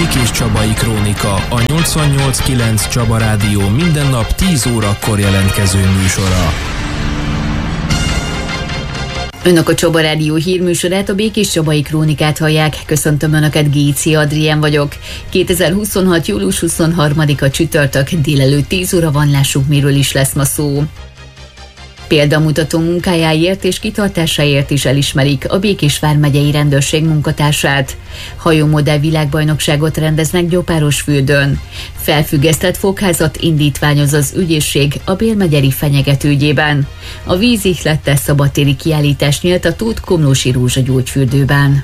Békés Csabai Krónika, a 88.9 Csaba Rádió minden nap 10 órakor jelentkező műsora. Önök a Csaba Rádió hírműsorát, a Békés Csabai Krónikát hallják. Köszöntöm Önöket, Géci Adrien vagyok. 2026. július 23-a csütörtök, délelőtt 10 óra van, lássuk, miről is lesz ma szó. Példamutató munkájáért és kitartásáért is elismerik a Békés vármegyei rendőrség munkatársát. Hajómodell világbajnokságot rendeznek Gyopárosfürdőn. Felfüggesztett fogházat indítványoz az ügyészség a bélmegyeri fenyegető ügyében. A vízihlettel szabadtéri kiállítás nyílt a Tóth Komlósi Rózsagyógyfürdőben.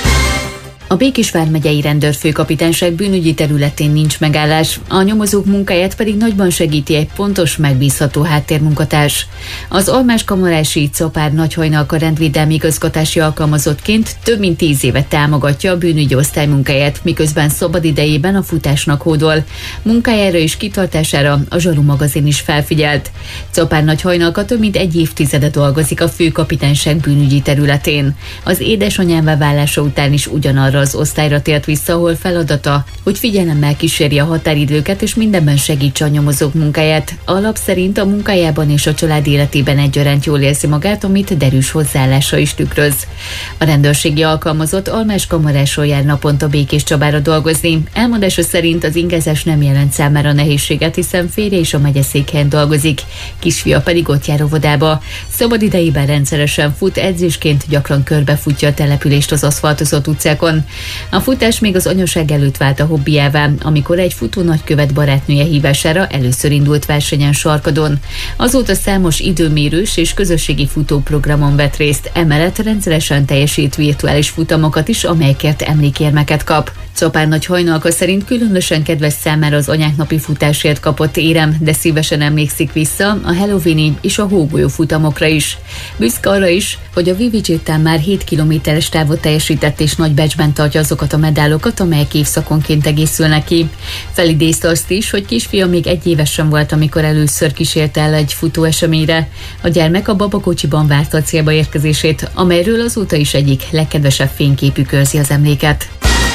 A Békés vármegyei rendőrfőkapitányság bűnügyi területén nincs megállás, a nyomozók munkáját pedig nagyban segíti egy pontos, megbízható háttérmunkatárs. Az almáskamarási Czapár Nagyhajnalka rendvédelmi igazgatási alkalmazottként több mint 10 évet támogatja a bűnügyi osztály munkáját, miközben szabadidejében a futásnak hódol. Munkájára és kitartására a Zsaru magazin is felfigyelt. Czapár Nagyhajnalka több mint egy évtizede dolgozik a főkapitányság bűnügyi területén. Az édesanyává válása után is ugyanarra az osztályra tért vissza, ahol feladata, hogy figyelemmel kíséri a határidőket és mindenben segítse a nyomozók munkáját. A lap szerint a munkájában és a család életében egyaránt jól érzi magát, amit derűs hozzáállása is tükröz. A rendőrségi alkalmazott almáskamarásról jár naponta Békés Csabára dolgozni. Elmondása szerint az ingázás nem jelent számára nehézséget, hiszen férje is a megyeszékhelyen dolgozik, kisfia pedig ott jár óvodába. Szabadidejében rendszeresen fut, edzésként gyakran körbefutja a települést az aszfaltozott utcákon. A futás még az anyaság előtt vált a hobbiává, amikor egy futó nagykövet barátnője hívására először indult versenyen Sarkadon. Azóta számos időmérős és közösségi futóprogramon vett részt, emellett rendszeresen teljesít virtuális futamokat is, amelyekért emlékérmeket kap. Czapár Nagyhajnalka szerint különösen kedves számára az anyák napi futásért kapott érem, de szívesen emlékszik vissza a halloweeni és a hógolyó futamokra is. Büszke arra is, hogy a Vivicsitán már 7 kilométeres távot teljesített és nagy becsben tartja azokat a medálokat, amelyek évszakonként egészülnek ki. Felidézte azt is, hogy kisfia még 1 éves sem volt, amikor először kísérte el egy futóeseményre. A gyermek a babakocsiban várta a célba érkezését, amelyről azóta is egyik legkedvesebb fényképük őrzi az emléket.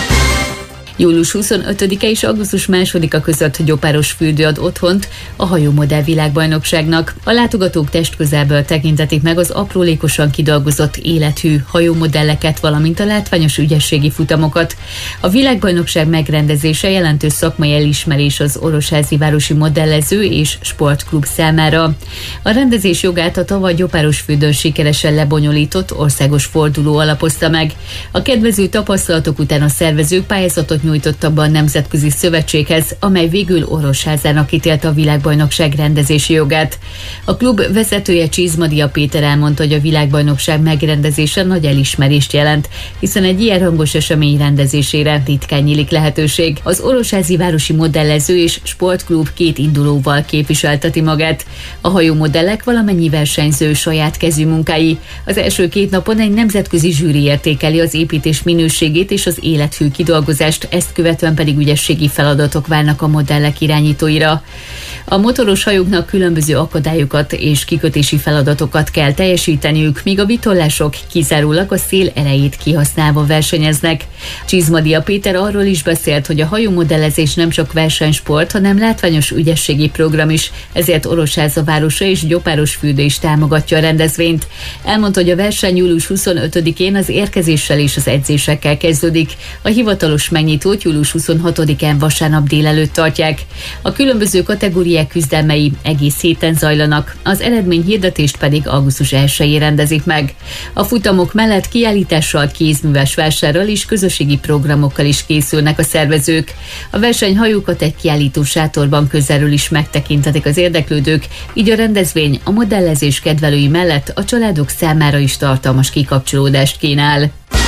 Július 25-e és augusztus 2-a között Gyopárosfürdő ad otthont a hajómodell világbajnokságnak. A látogatók testközelből tekintetik meg az aprólékosan kidolgozott élethű hajómodelleket, valamint a látványos ügyességi futamokat. A világbajnokság megrendezése jelentős szakmai elismerés az Orosházi Városi Modellező és Sportklub számára. A rendezés jogát a tavaly Gyopárosfürdőn sikeresen lebonyolított országos forduló alapozta meg. A kedvező tapasztalatok után a szervezők pályázatot nyújtott be a Nemzetközi Szövetséghez, amely végül Orosházának ítélte a világbajnokság rendezési jogát. A klub vezetője Csizmadia Péter elmondta, hogy a világbajnokság megrendezése nagy elismerést jelent, hiszen egy ilyen rangos esemény rendezésére ritkán nyílik lehetőség. Az Orosházi Városi Modellező és Sportklub 2 indulóval képviselteti magát. A hajómodellek valamennyi versenyző saját kezű munkái. Az első 2 napon egy nemzetközi zsűri értékeli az építés minőségét és az élethű kidolgozást, ezt követően pedig ügyességi feladatok várnak a modellek irányítóira. A motoros hajóknak különböző akadályokat és kikötési feladatokat kell teljesíteniük, míg a vitorlások kizárólag a szél erejét kihasználva versenyeznek. Csizmadia Péter arról is beszélt, hogy a hajómodellezés nem csak versenysport, hanem látványos ügyességi program is, ezért Orosháza városa és Gyopárosfürdő is támogatja a rendezvényt. Elmondta, hogy a verseny július 25-én az érkezéssel és az edzésekkel kezdődik. A hivatalos megnyitót július 26-án vasárnap délelőtt tartják. A különböző kategóriák küzdelmei egész héten zajlanak, az eredményhirdetést pedig augusztus 1-én rendezik meg. A futamok mellett kiállítással, kézműves vásárral és közösségi programokkal is készülnek a szervezők. A versenyhajókat egy kiállító sátorban közelről is megtekinthetik az érdeklődők, így a rendezvény a modellezés kedvelői mellett a családok számára is tartalmas kikapcsolódást kínál.